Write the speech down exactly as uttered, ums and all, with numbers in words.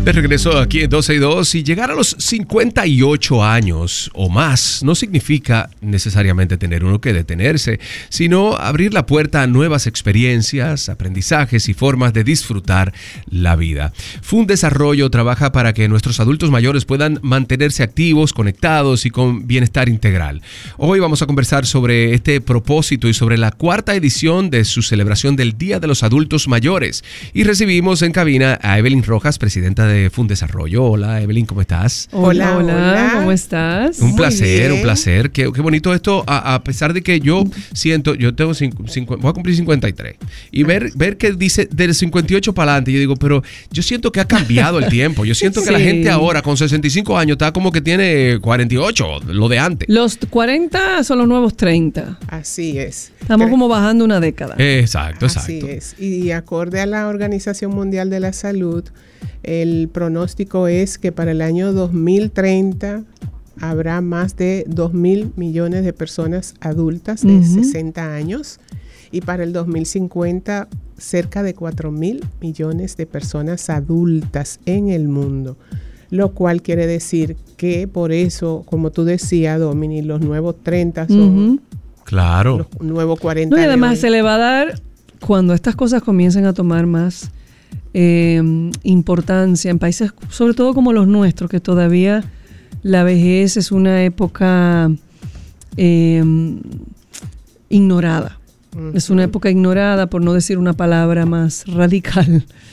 De regreso aquí en doce y dos, y llegar a los cincuenta y ocho años o más no significa necesariamente tener uno que detenerse, sino abrir la puerta a nuevas experiencias, aprendizajes y formas de disfrutar la vida. Fundesarrollo trabaja para que nuestros adultos mayores puedan mantenerse activos, conectados y con bienestar integral. Hoy vamos a conversar sobre este propósito y sobre la cuarta edición de su celebración del Día de los Adultos Mayores. Y recibimos en cabina a Evelyn Rojas, presidenta de Fundesarrollo. Hola, Evelyn, ¿cómo estás? Hola, hola, hola. ¿Cómo estás? Un Muy placer, bien. un placer. Qué, qué bonito esto, a, a pesar de que yo siento, yo tengo cinco, cinco, voy a cumplir cincuenta y tres. Y ver, ver que dice del cincuenta y ocho para adelante, yo digo, pero yo siento que ha cambiado el tiempo. Yo siento que sí. La gente ahora con sesenta y cinco años está como que tiene cuarenta y ocho, lo de antes. Los cuarenta son los nuevos treinta. Así es. Estamos como bajando una década. Exacto, exacto. Así es. Y acorde a la Organización Mundial de la Salud, el pronóstico es que para el año dos mil treinta habrá más de dos mil millones de personas adultas de uh-huh. sesenta años, y para el dos mil cincuenta cerca de cuatro mil millones de personas adultas en el mundo. Lo cual quiere decir que por eso, como tú decías, Domini, los nuevos treinta son uh-huh. claro. los nuevos cuarenta. No, y además se le va a dar, cuando estas cosas comiencen a tomar más eh, importancia en países, sobre todo como los nuestros, que todavía la vejez es una época eh, ignorada. Uh-huh. Es una época ignorada, por no decir una palabra más radical.